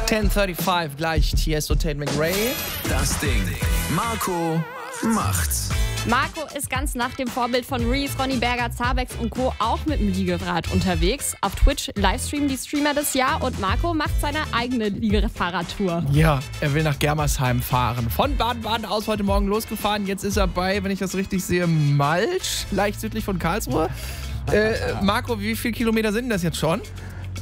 10:35 gleich Tiesto Tate McRae. Das Ding. Marco macht's. Marco ist ganz nach dem Vorbild von Reese, Ronny Berger, Zabex und Co. auch mit dem Liegerad unterwegs. Auf Twitch livestreamen die Streamer das Jahr und Marco macht seine eigene Liegefahrradtour. Ja, er will nach Germersheim fahren. Von Baden-Baden aus heute Morgen losgefahren. Jetzt ist er bei, wenn ich das richtig sehe, Malsch, leicht südlich von Karlsruhe. Marco, wie viele Kilometer sind das jetzt schon?